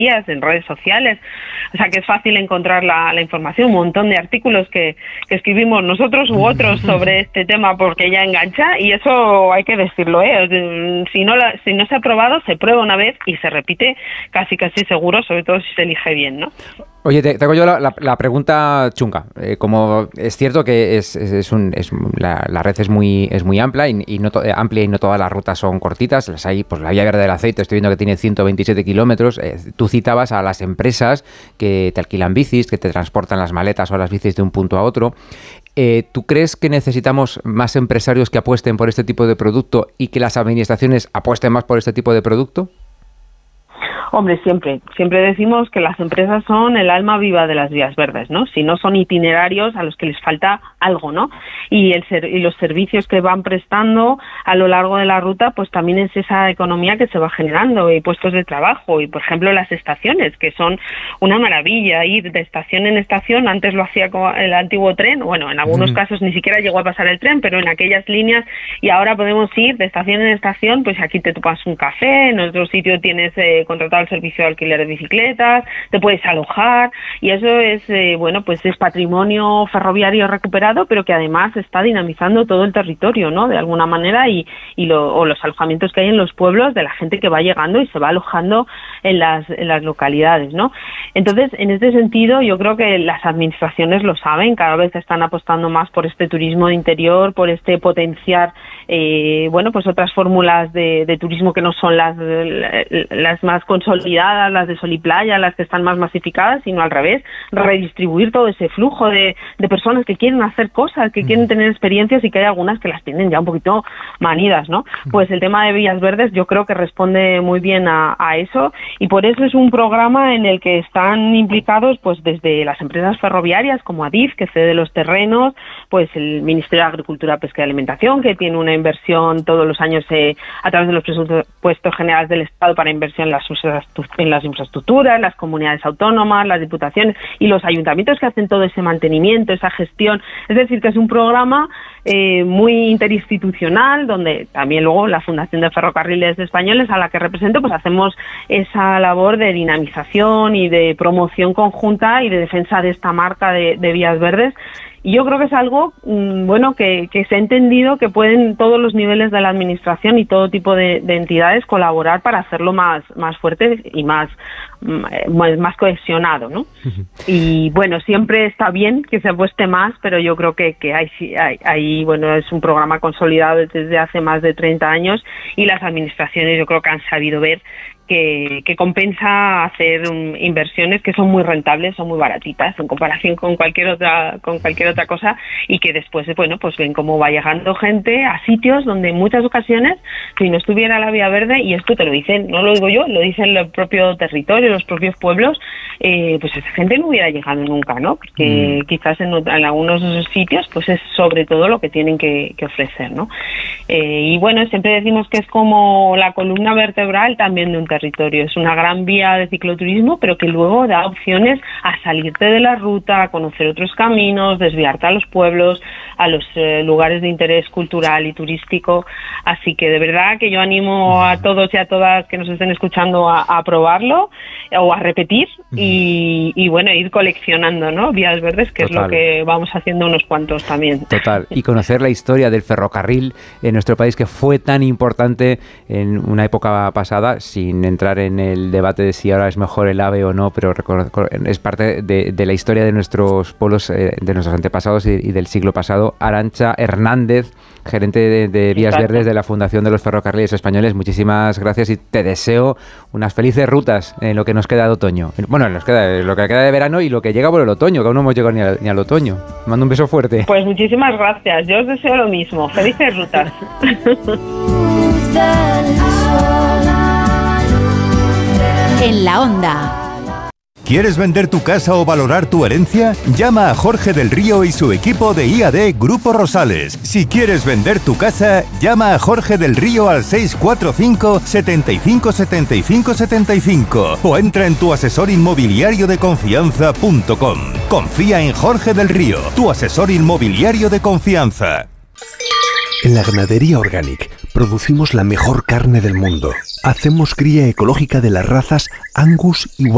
en redes sociales, o sea que es fácil encontrar la información, un montón de artículos que escribimos nosotros u otros sobre este tema porque ya engancha, y eso hay que decirlo, si no se ha probado, se prueba una vez y se repite casi seguro, sobre todo si se elige bien, ¿no? Oye, te hago yo la pregunta chunga. Como es cierto que la red es muy amplia y no todas las rutas son cortitas. Las hay, pues la Vía Verde del Aceite, estoy viendo que tiene 127 kilómetros. Tú citabas a las empresas que te alquilan bicis, que te transportan las maletas o las bicis de un punto a otro. ¿Tú crees que necesitamos más empresarios que apuesten por este tipo de producto y que las administraciones apuesten más por este tipo de producto? Hombre, siempre decimos que las empresas son el alma viva de las vías verdes, ¿no? Si no son itinerarios a los que les falta algo, ¿no? Y los servicios que van prestando a lo largo de la ruta, pues también es esa economía que se va generando, y puestos de trabajo, y por ejemplo las estaciones, que son una maravilla, ir de estación en estación. Antes lo hacía con el antiguo tren, bueno, en algunos casos ni siquiera llegó a pasar el tren, pero en aquellas líneas, y ahora podemos ir de estación en estación, pues aquí te tomas un café, en otro sitio tienes contratado el servicio de alquiler de bicicletas, te puedes alojar, y eso es pues es patrimonio ferroviario recuperado, pero que además está dinamizando todo el territorio, ¿no? De alguna manera, o los alojamientos que hay en los pueblos de la gente que va llegando y se va alojando en las localidades, ¿no? Entonces, en este sentido, yo creo que las administraciones lo saben, cada vez están apostando más por este turismo de interior, por este potenciar pues otras fórmulas de turismo que no son las más consolidadas, las de sol y playa, las que están más masificadas, sino al revés, redistribuir todo ese flujo de personas que quieren hacer cosas, que quieren tener experiencias, y que hay algunas que las tienen ya un poquito manidas, ¿no? Pues el tema de Vías Verdes yo creo que responde muy bien a eso, y por eso es un programa en el que están implicados pues desde las empresas ferroviarias como Adif, que cede los terrenos, pues el Ministerio de Agricultura, Pesca y Alimentación, que tiene una inversión todos los años a través de los presupuestos generales del Estado para inversión en las infraestructuras, las comunidades autónomas, las diputaciones y los ayuntamientos, que hacen todo ese mantenimiento, esa gestión. Es decir, que es un programa muy interinstitucional, donde también luego la Fundación de Ferrocarriles Españoles, a la que represento, pues hacemos esa labor de dinamización y de promoción conjunta y de defensa de esta marca de Vías Verdes. Y yo creo que es algo que se ha entendido que pueden todos los niveles de la administración y todo tipo de entidades colaborar para hacerlo más fuerte y más cohesionado, ¿no? Y bueno, siempre está bien que se apueste más, pero yo creo que hay es un programa consolidado desde hace más de 30 años, y las administraciones yo creo que han sabido ver que compensa hacer inversiones que son muy rentables, son muy baratitas en comparación con cualquier otra cosa, y que después pues ven cómo va llegando gente a sitios donde en muchas ocasiones, si no estuviera la Vía Verde, y esto te lo dicen, no lo digo yo, lo dicen el propio territorio, los propios pueblos, pues esa gente no hubiera llegado nunca, ¿no? Porque quizás en algunos de esos sitios pues es sobre todo lo que tienen que ofrecer, ¿no? Y bueno, siempre decimos que es como la columna vertebral también de un territorio. Es una gran vía de cicloturismo, pero que luego da opciones a salirte de la ruta, a conocer otros caminos, desviarte a los pueblos, a los lugares de interés cultural y turístico. Así que de verdad que yo animo a todos y a todas que nos estén escuchando a probarlo o a repetir y ir coleccionando, ¿no? Vías Verdes, que Total. Es lo que vamos haciendo unos cuantos también. Total. Y conocer la historia del ferrocarril en nuestro país, que fue tan importante en una época pasada, sin entrar en el debate de si ahora es mejor el AVE o no, pero es parte de la historia de nuestros pueblos, de nuestros antepasados y del siglo pasado. Arantxa Hernández, gerente de Vías Exacto. Verdes de la Fundación de los Ferrocarriles Españoles, muchísimas gracias y te deseo unas felices rutas en lo que nos queda de otoño. Bueno, lo que queda de verano y lo que llega por el otoño, que aún no hemos llegado ni al otoño. Mando un beso fuerte. Pues muchísimas gracias, yo os deseo lo mismo. Felices rutas. En la Onda. ¿Quieres vender tu casa o valorar tu herencia? Llama a Jorge del Río y su equipo de IAD Grupo Rosales. Si quieres vender tu casa, llama a Jorge del Río al 645 75 75 75 o entra en tuasesorinmobiliariodeconfianza.com. Confía en Jorge del Río, tu asesor inmobiliario de confianza. En la Ganadería Organic producimos la mejor carne del mundo. Hacemos cría ecológica de las razas Angus y